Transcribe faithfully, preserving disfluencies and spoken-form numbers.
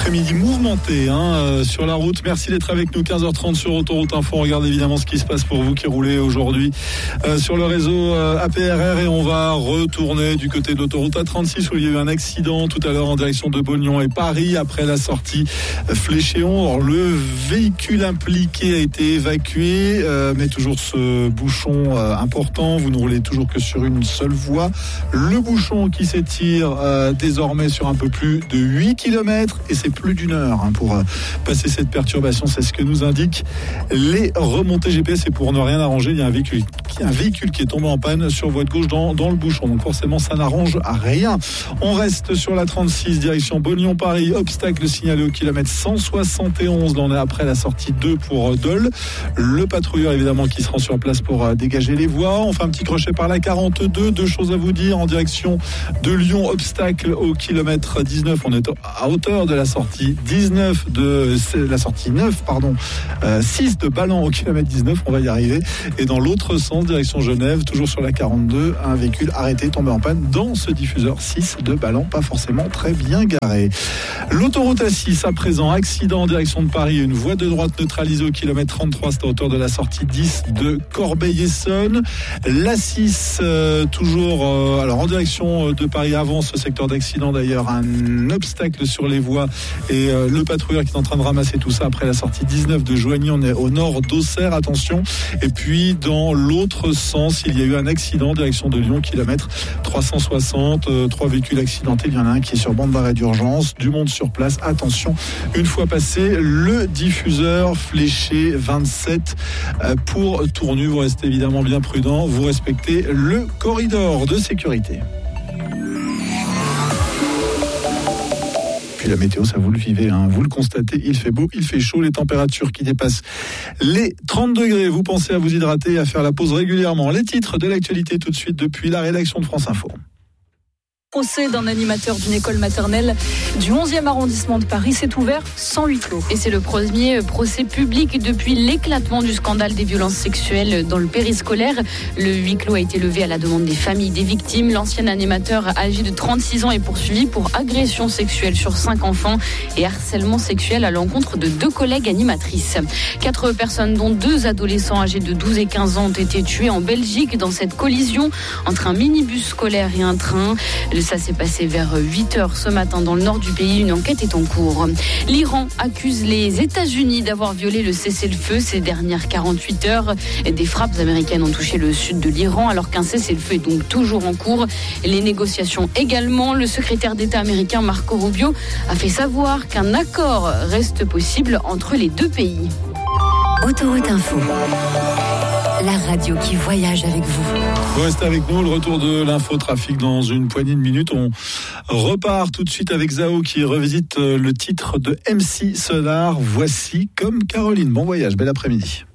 après-midi mouvementé hein, euh, sur la route. Merci d'être avec nous, quinze heures trente sur Autoroute Info. On regarde évidemment ce qui se passe pour vous qui roulez aujourd'hui euh, sur le réseau euh, A P R R, et on va retourner du côté de l'autoroute A trente-six où il y a eu un accident tout à l'heure en direction de Beaugnon et Paris après la sortie Fléchéon. Or, le véhicule impliqué a été évacué, euh, mais toujours ce bouchon euh, important. Vous ne roulez toujours que sur une seule voie. Le bouchon qui s'étire euh, désormais sur un peu plus de huit kilomètres, et c'est plus d'une heure hein, pour euh, passer cette perturbation. C'est ce que nous indiquent les remontées G P S. Et pour ne rien arranger, il y a un véhicule, un véhicule qui est tombé en panne sur voie de gauche dans, dans le bouchon. Donc forcément, ça n'arrange à rien. On reste sur la trente-six, direction Beaugnon-Paris. Obstacle signalé au kilomètre cent soixante et onze. Là, on est après la sortie deux pour Dole. Le patrouilleur, évidemment, qui se rend sur place pour euh, dégager les voies. On fait un petit crochet par la quarante-deux. Deux choses à vous dire en direction de Lyon. Obstacle au kilomètre dix-neuf. On est à hauteur de la sortie dix-neuf de la sortie neuf, pardon, euh, six de Ballan au kilomètre dix-neuf. On va y arriver. Et dans l'autre sens, direction Genève, toujours sur la quarante-deux, un véhicule arrêté, tombé en panne dans ce diffuseur six de Ballan, pas forcément très bien garé. L'autoroute A six à présent, accident en direction de Paris, une voie de droite neutralisée au kilomètre trente-trois, c'est à hauteur de la sortie dix de Corbeil-Essonnes. L'A six euh, toujours euh, alors en direction de Paris, avant ce secteur d'accident d'ailleurs, un obstacle sur les voies et euh, le patrouilleur qui est en train de ramasser tout ça après la sortie dix-neuf de Joigny. On est au nord d'Auxerre, attention. Et puis dans l'autre sens, il y a eu un accident en direction de Lyon, kilomètre trois cent soixante, euh, trois véhicules accidentés. Il y en a un qui est sur bande d'arrêt d'urgence, du monde sur place, attention. Une fois passé le diffuseur fléché vingt-sept euh, pour Tournu, vous restez évidemment bien prudent, vous respectez le corridor de sécurité. Puis la météo, ça vous le vivez, hein. Vous le constatez, il fait beau, il fait chaud, les températures qui dépassent les trente degrés. Vous pensez à vous hydrater et à faire la pause régulièrement. Les titres de l'actualité tout de suite depuis la rédaction de France Info. Procès d'un animateur d'une école maternelle du onzième arrondissement de Paris s'est ouvert sans huis clos. Et c'est le premier procès public depuis l'éclatement du scandale des violences sexuelles dans le périscolaire. Le huis clos a été levé à la demande des familles des victimes. L'ancien animateur âgé de trente-six ans est poursuivi pour agression sexuelle sur cinq enfants et harcèlement sexuel à l'encontre de deux collègues animatrices. Quatre personnes, dont deux adolescents âgés de douze et quinze ans, ont été tuées en Belgique dans cette collision entre un minibus scolaire et un train. Ça s'est passé vers huit heures ce matin dans le nord du pays. Une enquête est en cours. L'Iran accuse les États-Unis d'avoir violé le cessez-le-feu ces dernières quarante-huit heures. Des frappes américaines ont touché le sud de l'Iran alors qu'un cessez-le-feu est donc toujours en cours. Les négociations également. Le secrétaire d'État américain Marco Rubio a fait savoir qu'un accord reste possible entre les deux pays. Autoroute Info, la radio qui voyage avec vous. Vous restez avec nous, le retour de l'infotrafic dans une poignée de minutes. On repart tout de suite avec Zao qui revisite le titre de M C Solar. Voici Comme Caroline. Bon voyage, bel après-midi.